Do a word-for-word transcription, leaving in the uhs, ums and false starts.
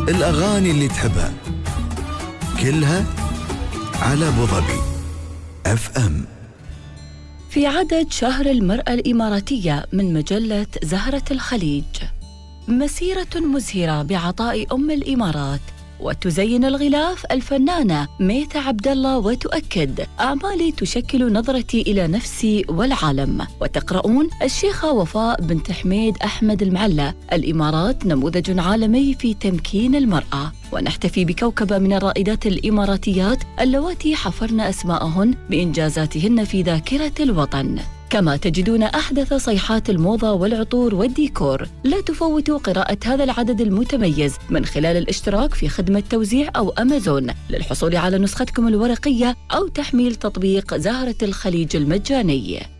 الأغاني اللي تحبها كلها على أبو ظبي اف ام. في عدد شهر المرأة الإماراتية من مجلة زهرة الخليج، مسيرة مزهرة بعطاء أم الإمارات، وتزين الغلاف الفنانة ميثة عبد الله وتؤكد: أعمالي تشكل نظرتي إلى نفسي والعالم. وتقرؤون: الشيخة وفاء بنت حميد أحمد المعلى، الإمارات نموذج عالمي في تمكين المرأة. ونحتفي بكوكبة من الرائدات الإماراتيات اللواتي حفرن أسماءهن بإنجازاتهن في ذاكرة الوطن. كما تجدون أحدث صيحات الموضة والعطور والديكور. لا تفوتوا قراءة هذا العدد المتميز من خلال الاشتراك في خدمة توزيع أو أمازون للحصول على نسختكم الورقية أو تحميل تطبيق زهرة الخليج المجاني.